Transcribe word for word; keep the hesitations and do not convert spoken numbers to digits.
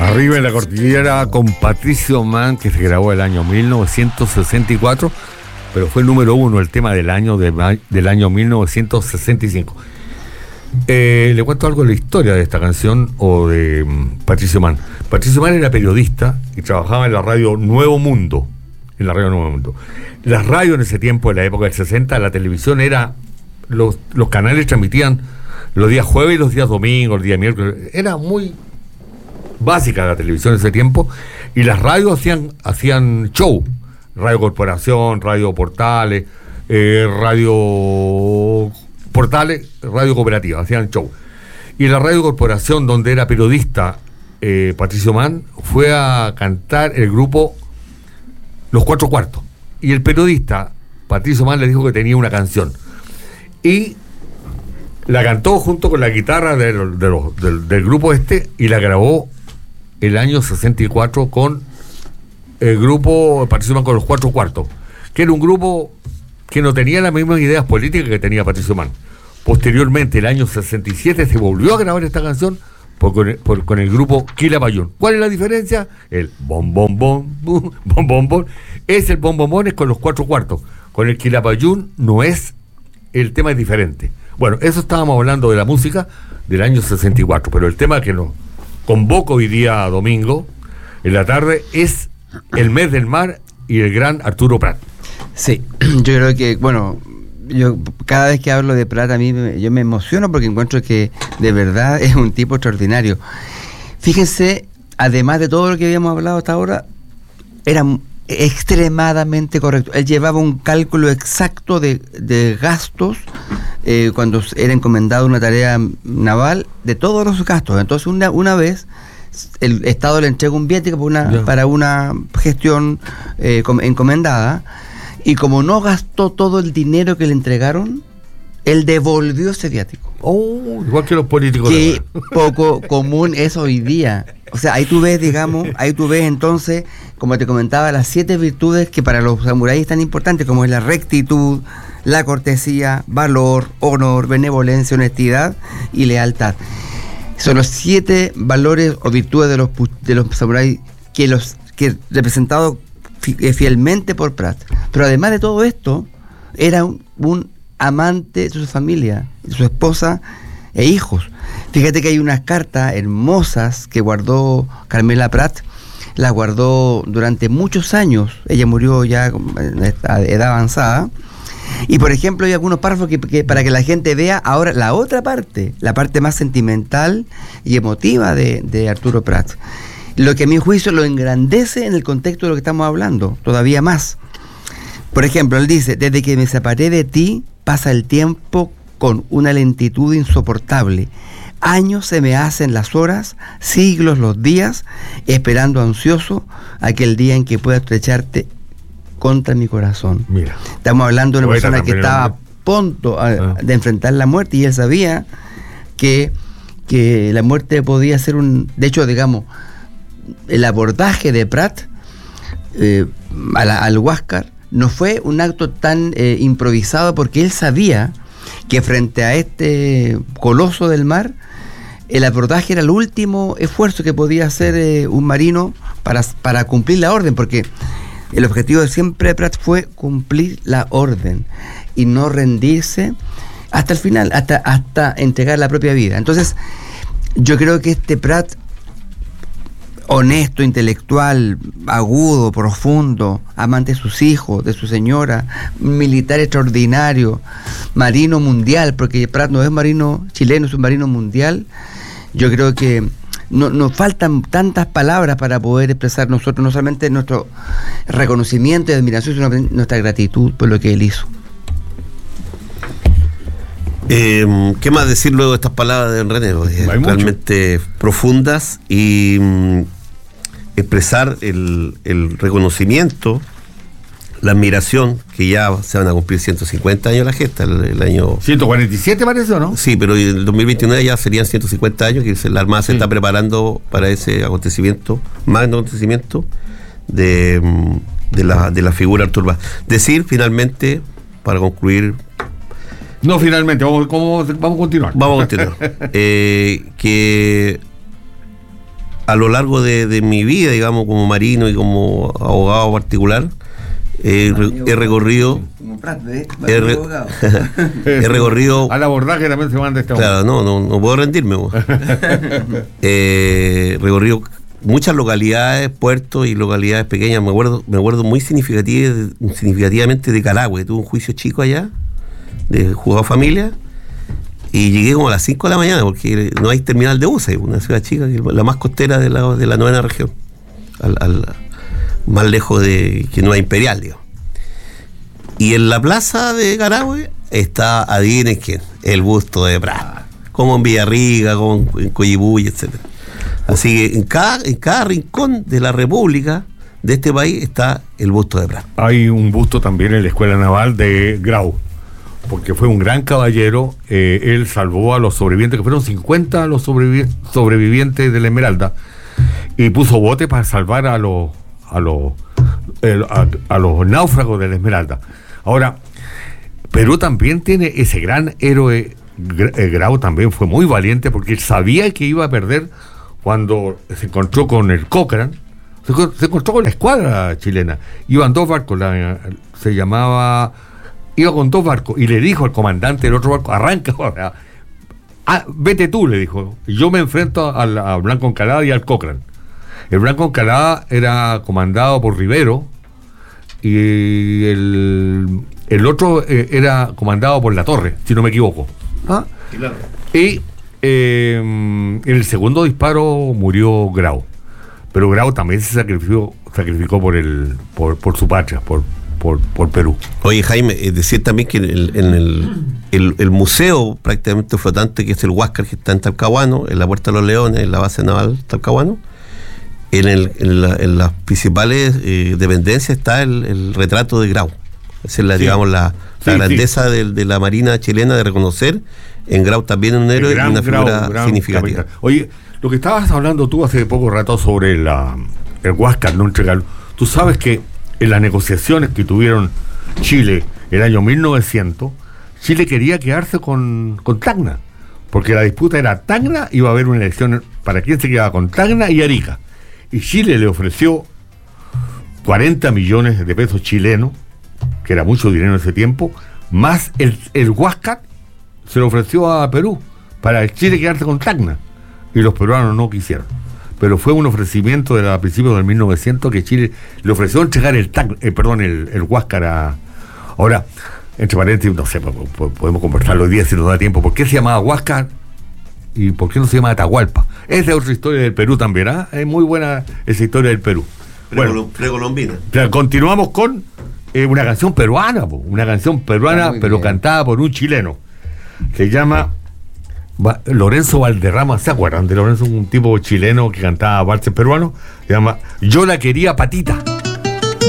Arriba en la cordillera con Patricio Mann, que se grabó el año mil novecientos sesenta y cuatro, pero fue el número uno, el tema del año de, del año mil novecientos sesenta y cinco. Eh, le cuento algo de la historia de esta canción o de um, Patricio Mann. Patricio Mann era periodista y trabajaba en la radio Nuevo Mundo. En la radio Nuevo Mundo. Las radios en ese tiempo, en la época del sesenta, la televisión era. Los, los canales transmitían los días jueves y los días domingos, los días miércoles. Era muy básica la televisión en ese tiempo. Y las radios hacían, hacían show. Radio Corporación, Radio Portales, eh, Radio. Portales, Radio Cooperativa, hacían show. Y la Radio Corporación, donde era periodista eh, Patricio Mann, fue a cantar el grupo Los Cuatro Cuartos. Y el periodista Patricio Mann le dijo que tenía una canción. Y la cantó junto con la guitarra de, de los, del, del grupo este y la grabó el año sesenta y cuatro con el grupo Patricio Mann con Los Cuatro Cuartos, que era un grupo que no tenía las mismas ideas políticas que tenía Patricio Mann. Posteriormente, el año sesenta y siete, se volvió a grabar esta canción por, por, por, con el grupo Quilapayún. ¿Cuál es la diferencia? El bom bom bom bom bom bom bom. Es el bom bom bom es con Los Cuatro Cuartos. Con el Quilapayún no es, el tema es diferente. Bueno, eso estábamos hablando de la música del año sesenta y cuatro, pero el tema que nos convoca hoy día domingo, en la tarde, es el mes del mar y el gran Arturo Prat. Sí, yo creo que, bueno, yo cada vez que hablo de Prat a mí me, yo me emociono porque encuentro que de verdad es un tipo extraordinario. Fíjense, además de todo lo que habíamos hablado hasta ahora, era extremadamente correcto. Él llevaba un cálculo exacto de, de gastos eh, cuando era encomendado una tarea naval, de todos los gastos. Entonces una, una vez el Estado le entrega un viático para una, yeah. para una gestión eh, encomendada, y como no gastó todo el dinero que le entregaron, él devolvió ese viático. Oh, igual que los políticos. Que poco común es hoy día. O sea, ahí tú ves, digamos, ahí tú ves entonces, como te comentaba, las siete virtudes que para los samuráis tan importantes, como es la rectitud, la cortesía, valor, honor, benevolencia, honestidad y lealtad. Son los siete valores o virtudes de los de los samuráis que los que representados fielmente por Prat. Pero además de todo esto, era un, un amante de su familia, de su esposa e hijos. Fíjate que hay unas cartas hermosas que guardó Carmela Prat, las guardó durante muchos años. Ella murió ya en esta edad avanzada. Y por ejemplo hay algunos párrafos que, que para que la gente vea ahora la otra parte, la parte más sentimental y emotiva de, de Arturo Prat. Lo que a mi juicio lo engrandece en el contexto de lo que estamos hablando, todavía más. Por ejemplo, él dice: desde que me separé de ti, pasa el tiempo con una lentitud insoportable. Años se me hacen las horas, siglos los días, esperando ansioso aquel día en que pueda estrecharte contra mi corazón. Mira, estamos hablando de una persona que estaba a punto a, ah. de enfrentar la muerte, y él sabía que, que la muerte podía ser un... De hecho, digamos, el abordaje de Prat eh, a la, al Huáscar no fue un acto tan eh, improvisado, porque él sabía que frente a este coloso del mar, el abordaje era el último esfuerzo que podía hacer eh, un marino para, para cumplir la orden, porque el objetivo de siempre de Prat fue cumplir la orden y no rendirse hasta el final, hasta, hasta entregar la propia vida. Entonces, yo creo que este Prat, honesto, intelectual, agudo, profundo, amante de sus hijos, de su señora, militar extraordinario, marino mundial, porque Prat no es marino chileno, es un marino mundial. Yo creo que no, nos faltan tantas palabras para poder expresar nosotros no solamente nuestro reconocimiento y admiración, sino nuestra gratitud por lo que él hizo. Eh, ¿Qué más decir luego de estas palabras de René? Realmente mucho. Profundas, y mm, expresar el, el reconocimiento, la admiración, que ya se van a cumplir ciento cincuenta años la gesta, el, el año... ciento cuarenta y siete parece, ¿o no? Sí, pero en el dos mil veintinueve ya serían ciento cincuenta años, que la Armada sí. se está preparando para ese acontecimiento, magno acontecimiento de, de, la, de la figura Arturo Prat. Decir finalmente, para concluir... No, finalmente, vamos, vamos, vamos a continuar. Vamos a continuar. eh, que a lo largo de, de mi vida, digamos, como marino y como abogado particular, eh, he recorrido... He, re, he recorrido... Al abordaje también se manda esta... Claro, no, no, no puedo rendirme. eh, recorrido muchas localidades, puertos y localidades pequeñas. Me acuerdo, me acuerdo muy significativa, significativamente de Carahue. Tuve un juicio chico allá, de juzgado familia, y llegué como a las cinco de la mañana, porque no hay terminal de buses, una ciudad chica, la más costera de la, de la novena región, al, al, más lejos de que Nueva Imperial, digamos. Y en la plaza de Carahue está, adivinen quién, el busto de Prat, como en Villarrica, como en Coyibuy, etcétera. Así que en cada, en cada rincón de la República de este país está el busto de Prat. Hay un busto también en la Escuela Naval de Grau, porque fue un gran caballero. Eh, él salvó a los sobrevivientes, que fueron cincuenta los sobrevi- sobrevivientes de la Esmeralda, y puso bote para salvar a los a los eh, a, a los náufragos de la Esmeralda. Ahora, Perú también tiene ese gran héroe. Grau también fue muy valiente, porque él sabía que iba a perder cuando se encontró con el Cochrane. Se, se encontró con la escuadra chilena. Iban dos barcos, la, se llamaba... Iba con dos barcos y le dijo al comandante del otro barco: arranca ahora, ah, vete tú, le dijo, yo me enfrento a, la, a Blanco Encalada y al Cochrane. El Blanco Encalada era comandado por Rivero y el, el otro eh, era comandado por La Torre, si no me equivoco. ¿Ah? Claro. Y eh, en el segundo disparo murió Grau, pero Grau también se sacrificó, sacrificó por el por, por su patria, por Por, por Perú. Oye, Jaime, es decir también que en, el, en el, el, el museo prácticamente flotante, que es el Huáscar, que está en Talcahuano, en la Puerta de los Leones, en la base naval Talcahuano, en, el, en, la, en las principales eh, dependencias está el, el retrato de Grau. Esa es la, sí. digamos, la, la sí, grandeza sí. De, de la Marina chilena, de reconocer en Grau también un héroe y una figura Grau, significativa. Capitán. Oye, lo que estabas hablando tú hace poco rato sobre la, el Huáscar, no entregarlo. Tú sabes que en las negociaciones que tuvieron Chile el año mil novecientos, Chile quería quedarse con, con Tacna, porque la disputa era Tacna, iba a haber una elección para quién se quedaba con Tacna y Arica, y Chile le ofreció cuarenta millones de pesos chilenos, que era mucho dinero en ese tiempo, más el, el Huáscar se lo ofreció a Perú para Chile quedarse con Tacna, y los peruanos no quisieron. Pero fue un ofrecimiento de a principios del mil novecientos que Chile le ofreció entregar el tac, eh, perdón, el, el Huáscar a... Ahora, entre paréntesis, no sé, podemos conversarlo hoy día si nos da tiempo. ¿Por qué se llamaba Huáscar y por qué no se llama Atahualpa? Esa es otra historia del Perú también, ¿ah? ¿eh? Es muy buena esa historia del Perú. Bueno, precolombina. Continuamos con eh, una canción peruana, po, una canción peruana, pero bien, cantada por un chileno. Se llama... Lorenzo Valderrama, ¿se acuerdan de Lorenzo? Un tipo chileno que cantaba valses peruanos. Se llama Yo la quería patita.